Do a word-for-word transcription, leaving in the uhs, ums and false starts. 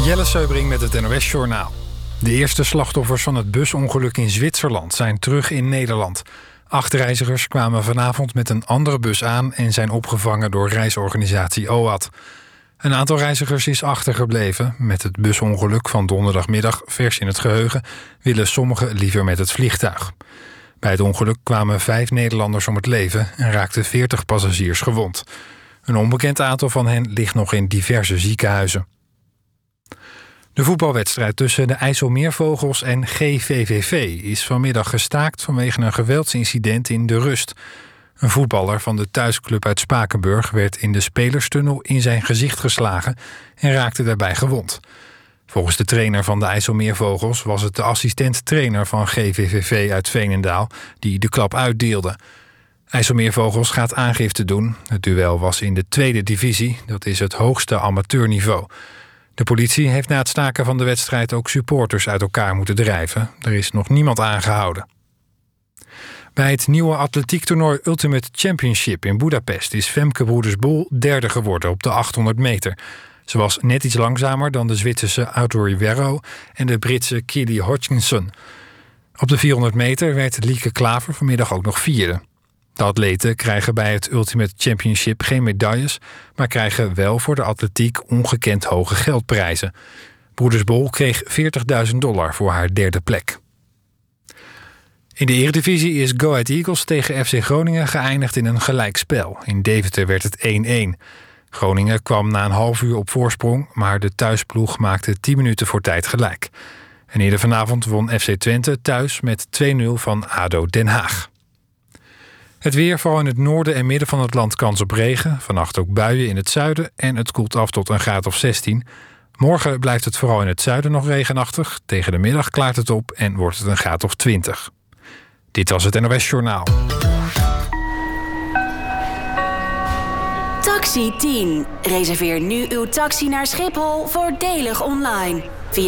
Jelle Seubring met het N O S-journaal. De eerste slachtoffers van het busongeluk in Zwitserland zijn terug in Nederland. Acht reizigers kwamen vanavond met een andere bus aan en zijn opgevangen door reisorganisatie O A D. Een aantal reizigers is achtergebleven. Met het busongeluk van donderdagmiddag vers in het geheugen willen sommigen liever met het vliegtuig. Bij het ongeluk kwamen vijf Nederlanders om het leven en raakten veertig passagiers gewond. Een onbekend aantal van hen ligt nog in diverse ziekenhuizen. De voetbalwedstrijd tussen de IJsselmeervogels en G V V V is vanmiddag gestaakt vanwege een geweldsincident in de rust. Een voetballer van de thuisclub uit Spakenburg werd in de spelerstunnel in zijn gezicht geslagen en raakte daarbij gewond. Volgens de trainer van de IJsselmeervogels was het de assistent-trainer van G V V V uit Veenendaal die de klap uitdeelde. IJsselmeervogels gaat aangifte doen. Het duel was in de tweede divisie, dat is het hoogste amateurniveau. De politie heeft na het staken van de wedstrijd ook supporters uit elkaar moeten drijven. Er is nog niemand aangehouden. Bij het nieuwe atletiektoernooi Ultimate Championship in Budapest is Femke Broeders-Bol derde geworden op de achthonderd meter. Ze was net iets langzamer dan de Zwitserse Audrey Werro en de Britse Kelly Hodgkinson. Op de vierhonderd meter werd Lieke Klaver vanmiddag ook nog vierde. De atleten krijgen bij het Ultimate Championship geen medailles, maar krijgen wel voor de atletiek ongekend hoge geldprijzen. Broeders-Bol kreeg veertigduizend dollar voor haar derde plek. In de Eredivisie is Go Ahead Eagles tegen F C Groningen geëindigd in een gelijkspel. In Deventer werd het één-één. Groningen kwam na een half uur op voorsprong, maar de thuisploeg maakte tien minuten voor tijd gelijk. En eerder vanavond won F C Twente thuis met twee nul van A D O Den Haag. Het weer, vooral in het noorden en midden van het land, kans op regen. Vannacht ook buien in het zuiden en het koelt af tot een graad of zestien. Morgen blijft het vooral in het zuiden nog regenachtig. Tegen de middag klaart het op en wordt het een graad of twintig. Dit was het N O S-journaal. Taxi tien. Reserveer nu uw taxi naar Schiphol voordelig online.